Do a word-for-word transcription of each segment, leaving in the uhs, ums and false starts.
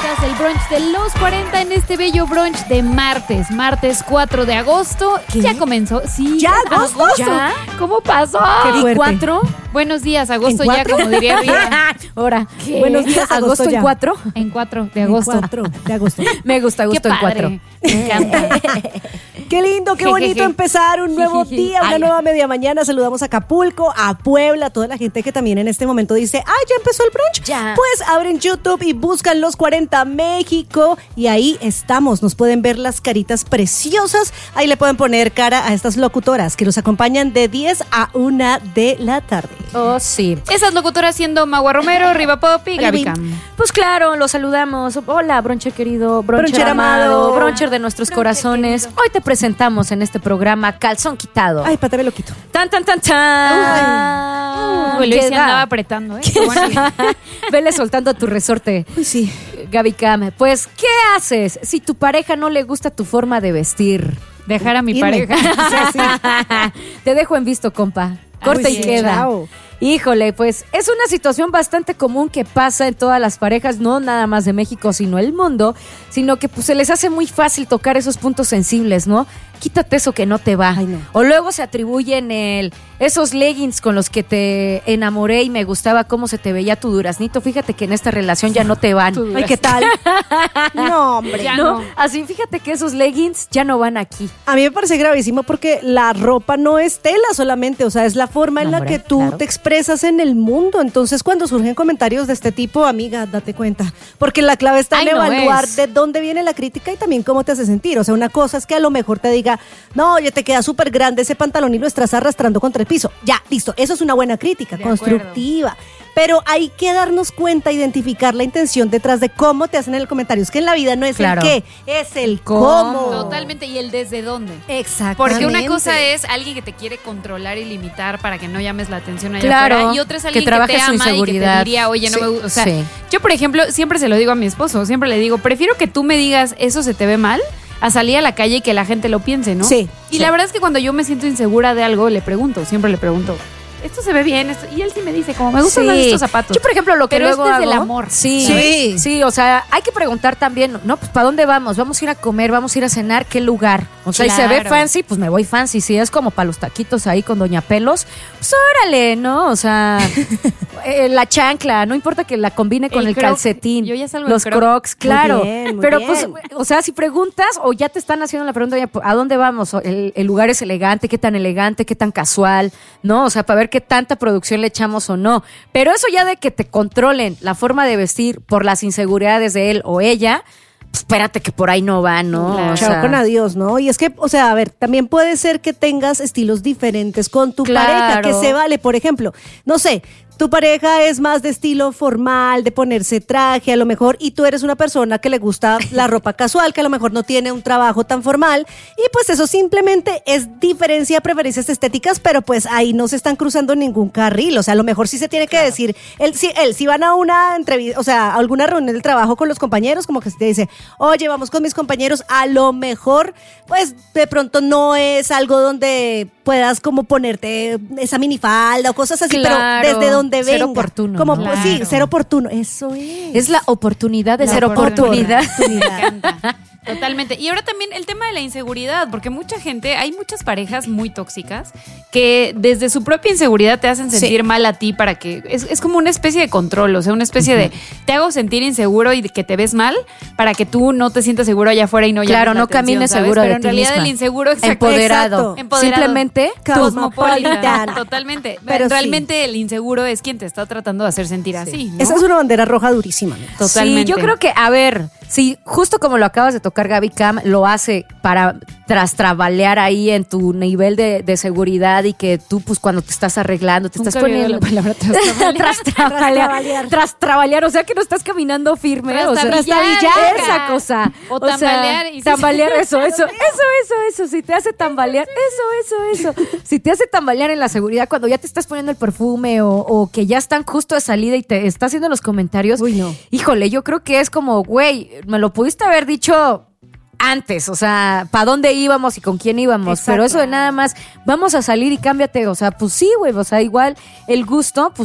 escuchas el brunch de los cuarenta en este bello brunch de martes, martes cuatro de agosto. ¿Qué? Ya comenzó, sí. ¿Ya agosto? ¿Ya? ¿Cómo pasó? ¿Qué cuatro? Buenos días, agosto ya, como diría Rita. Ahora, ¿Qué? buenos días, agosto, ¿Agosto ya. en cuatro? En cuatro de agosto. En cuatro de agosto. Me gusta agosto Qué en padre. cuatro. Me encanta. Qué lindo, qué bonito empezar un nuevo día, una Ay. nueva media mañana. Saludamos a Acapulco, a Puebla, a toda la gente que también en este momento dice, ah, ya empezó el brunch. Ya. Pues abren YouTube y buscan Los cuarenta México y ahí estamos. Nos pueden ver las caritas preciosas. Ahí le pueden poner cara a estas locutoras que nos acompañan de diez a una de la tarde. Oh, sí. Esas locutoras siendo Magua Romero, Riva Pop y Hola, Gaby Vin. Cam. Pues claro, los saludamos. Hola, broncher querido, broncher, Broncher amado, amado. broncher de nuestros corazones. Hoy te presentamos en este programa Calzón Quitado. Ay, pátame lo quito. Tan, tan, tan, tan. Uy, Luis ¿Qué se da? andaba apretando, ¿eh? Qué bueno. Vele soltando tu resorte, Uy, sí. Gaby Cam. Pues, ¿qué haces si tu pareja no le gusta tu forma de vestir? Dejar a mi Irme. pareja. Te dejo en visto, compa. Corta Ay, y sí, queda. chao. Híjole, pues es una situación bastante común que pasa en todas las parejas, no nada más de México, sino el mundo, sino que pues se les hace muy fácil tocar esos puntos sensibles, ¿no? Quítate eso que no te va. Ay, no. O luego se atribuyen el esos leggings con los que te enamoré y me gustaba cómo se te veía tu duraznito. Fíjate que en esta relación ya no te van. Tu Ay, ¿qué tal? No, hombre. Ya ¿No? no. Así fíjate que esos leggings ya no van aquí. A mí me parece gravísimo porque la ropa no es tela solamente, o sea, es la forma en No, la hombre, que tú claro. te expresas en el mundo. Entonces, cuando surgen comentarios de este tipo, amiga, date cuenta. Porque la clave está en Ay, no evaluar es. de dónde viene la crítica y también cómo te hace sentir. O sea, una cosa es que a lo mejor te diga, no, oye, te queda súper grande ese pantalón y lo estás arrastrando contra el piso. Ya, listo, eso es una buena crítica, De constructiva. Pero hay que darnos cuenta, identificar la intención detrás de cómo te hacen en el comentario. Es que en la vida no es Claro. el qué, es el ¿Cómo? cómo. Totalmente. ¿Y el desde dónde? Exactamente. Porque una cosa es alguien que te quiere controlar y limitar para que no llames la atención allá Claro, afuera, y otra es que alguien que, trabaje te su ama y que te inseguridad. diría, oye, no Sí, me gusta. O sea, sí. yo, por ejemplo, siempre se lo digo a mi esposo, siempre le digo, prefiero que tú me digas, eso se te ve mal, a salir a la calle y que la gente lo piense, ¿no? Sí, Y sí. la verdad es que cuando yo me siento insegura de algo, le pregunto, siempre le pregunto, esto se ve bien, esto, y él sí me dice, como me gustan Sí. más estos zapatos. Yo, por ejemplo, lo que Pero luego este es del hago- amor, Sí, ¿sabes? sí, o sea, hay que preguntar también, no, pues ¿para dónde vamos? Vamos a ir a comer, vamos a ir a cenar, ¿qué lugar? O sea, y se ve Claro. fancy, pues me voy fancy. Si es como para los taquitos ahí con Doña Pelos, pues órale, ¿no? O sea, eh, la chancla, no importa que la combine con El el, croc, calcetín. yo ya salgo en los croc. crocs, claro. Muy bien, muy Pero bien. pues, o sea, si preguntas o ya te están haciendo la pregunta, ya, ¿a dónde vamos? O El, el lugar es elegante, qué tan elegante, qué tan casual, ¿no? O sea, para ver qué tanta producción le echamos o no. Pero eso ya de que te controlen la forma de vestir por las inseguridades de él o ella, pues espérate que por ahí no va, ¿no? Claro. O Chao sea, con adiós, ¿no? Y es que, o sea, a ver, también puede ser que tengas estilos diferentes con tu Claro. pareja, que se vale. Por ejemplo, no sé, tu pareja es más de estilo formal, de ponerse traje a lo mejor, y tú eres una persona que le gusta la ropa casual, que a lo mejor no tiene un trabajo tan formal, y pues eso simplemente es diferencia de preferencias estéticas, pero pues ahí no se están cruzando ningún carril. O sea, a lo mejor sí se tiene que decir, él, si, él, si van a una entrevista, o sea, a alguna reunión del trabajo con los compañeros, como que se te dice, oye, vamos con mis compañeros, a lo mejor, pues de pronto no es algo donde puedas como ponerte esa minifalda o cosas así, Claro. pero desde donde Ser venga. oportuno, Como, ¿no? pues, sí, Claro. ser oportuno, eso es. es la oportunidad de La ser oportunidad. Me encanta. Totalmente. Y ahora también el tema de la inseguridad, porque mucha gente, hay muchas parejas muy tóxicas que desde su propia inseguridad te hacen sentir mal a ti para que, es, es como una especie de control, o sea, una especie de, te hago sentir inseguro y de que te ves mal para que tú no te sientas seguro allá afuera y no Claro, llames la no atención, camines ¿sabes? seguro Pero de en ti realidad misma. el inseguro, exacto, Empoderado. Exacto. Empoderado. Simplemente Cosmopolitan. Totalmente. Pero Pero sí. realmente el inseguro es quien te está tratando de hacer sentir así, ¿no? Esa es una bandera roja durísima. amiga. Totalmente. Sí, yo creo que, a ver, si justo como lo acabas de tocar, Gaby Cam, lo hace para tras trabalear ahí en tu nivel de, de seguridad y que tú, pues, cuando te estás arreglando, te Nunca estás había oído poniendo. la palabra tras trabalear. tras trabalear. Tras trabalear, o sea que no estás caminando firme. Tras o sea, tabillar. esa cosa. O sea, tambalear y sí. tambalear, eso, eso, eso, eso, eso. Si te hace tambalear, eso, eso, eso. Si te hace tambalear en la seguridad cuando ya te estás poniendo el perfume o, o que ya están justo de salida y te está haciendo los comentarios. Uy, no. Híjole, yo creo que es como, güey, me lo pudiste haber dicho antes, o sea, para dónde íbamos y con quién íbamos, Exacto. pero eso de nada más, vamos a salir y cámbiate, o sea, pues sí, güey, o sea, igual el gusto, pues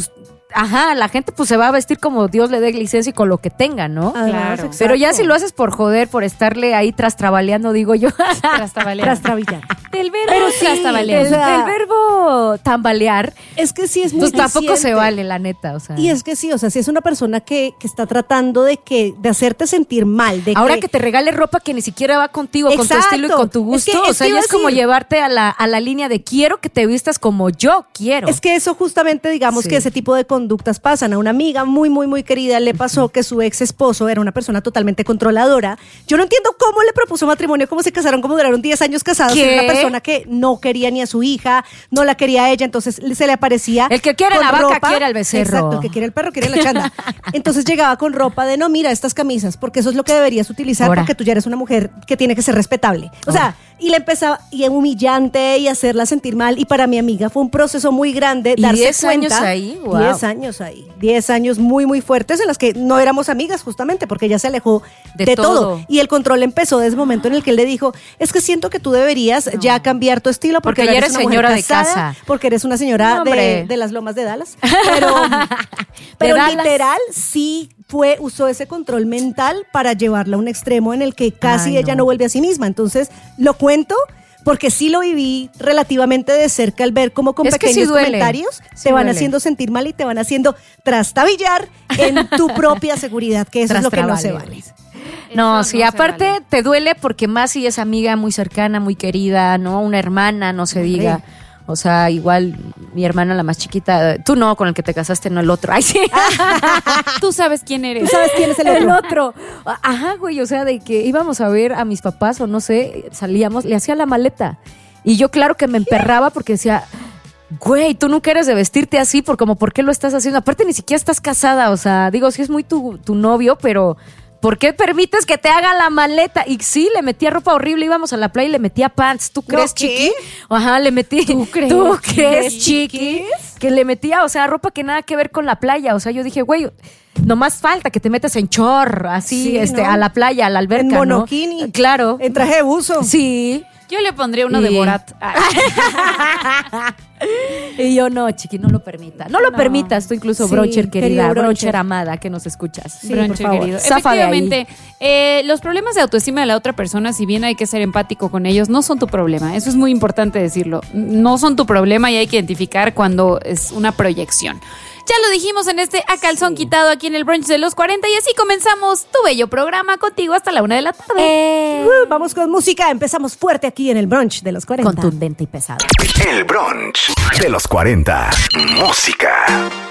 ajá, la gente pues se va a vestir como Dios le dé licencia y con lo que tenga, ¿no? Además, Claro. Pero ya exacto. si lo haces por joder, por estarle ahí trastrabaleando, digo yo. Trastabalear. Trastrabillar. Del verbo Pero sí, trastabalear. El, o sea, el verbo tambalear, Es que sí es muy pues tampoco se eficiente. vale, la neta, o sea. Y es que sí, o sea, si es una persona que, que está tratando de que de hacerte sentir mal, de Ahora que, que te regale ropa que ni siquiera va contigo, con tu Exacto. estilo y con tu Es que- gusto, es o sea, que iba ya a es como decir- llevarte a la, a la línea de quiero que te vistas como yo quiero. Es que eso justamente, digamos Sí. que ese tipo de conductas pasan. A una amiga muy, muy, muy querida le pasó que su ex esposo era una persona totalmente controladora. Yo no entiendo cómo le propuso matrimonio, cómo se casaron, cómo duraron diez años casados. ¿Qué? Era una persona que no quería ni a su hija, no la quería a ella, entonces se le aparecía. El que quiere con la vaca, ropa. quiere al becerro. Exacto, el que quiere el perro, quiere la chanda. Entonces llegaba con ropa de no, mira, estas camisas, porque eso es lo que deberías utilizar, Ahora. porque tú ya eres una mujer que tiene que ser respetable. O sea, Ahora. y le empezaba, y humillante, y hacerla sentir mal. Y para mi amiga fue un proceso muy grande ¿Y darse diez cuenta. años ahí? Wow. diez años ahí. diez años muy, muy fuertes en las que no éramos amigas, justamente, porque ella se alejó De de, todo. todo. Y el control empezó desde el momento en el que él le dijo: es que siento que tú deberías ya cambiar tu estilo porque, Porque ya ahora eres una mujer señora de casada, casa. porque eres una señora No, de, hombre. de las lomas de Dallas. Pero, pero Dallas. literal, sí fue, usó ese control mental para llevarla a un extremo en el que casi Ay, ella no. no vuelve a sí misma. Entonces, lo cuento porque sí lo viví relativamente de cerca al ver cómo con Es que sí pequeños duele. comentarios Sí te van duele. haciendo sentir mal y te van haciendo trastabillar en tu propia seguridad, que eso es lo que no se vale. No, Eso sí, no se aparte vale. te duele porque más si es amiga muy cercana, muy querida, ¿no? Una hermana, no se diga. O sea, igual mi hermana la más chiquita, tú no, con el que te casaste, no el otro. Ay, sí. Tú sabes quién eres. ¿Tú sabes quién es el otro? El otro. Ajá, güey, o sea, de que íbamos a ver a mis papás o no sé, salíamos, le hacía la maleta. Y yo claro que me emperraba porque decía, güey, tú nunca eres de vestirte así, por como, ¿por qué lo estás haciendo? Aparte ni siquiera estás casada, o sea, digo, sí es muy tu, tu novio, pero ¿por qué permites que te haga la maleta? Y sí, le metía ropa horrible, íbamos a la playa y le metía pants. ¿Tú crees, ¿qué? chiqui? Ajá, le metí. ¿Tú crees? ¿Tú crees, ¿Chiquis? chiqui? Que le metía, o sea, ropa que nada que ver con la playa. O sea, yo dije, güey, nomás falta que te metas en chor, así, Sí, este, ¿no? a la playa, a la alberca, En ¿no? monokini. Claro. En traje de buzo. Sí. Yo le pondría uno Y- de Borat. Ay, Y yo, no, chiqui, no lo permita. No lo No. permitas, tú incluso, Sí, Broncher, querido querida, Broncher. Broncher amada, que nos escuchas. Sí, Bronche, por favor. querido. Zafa de ahí. Efectivamente, eh, los problemas de autoestima de la otra persona, si bien hay que ser empático con ellos, no son tu problema. Eso es muy importante decirlo. No son tu problema y hay que identificar cuando es una proyección. Ya lo dijimos en este A Calzón Quitado aquí en el brunch de los cuarenta y así comenzamos tu bello programa contigo hasta la una de la tarde. Eh, Uh, vamos con música. Empezamos fuerte aquí en el brunch de los cuarenta. contundente y pesado. El brunch de los cuarenta. Música.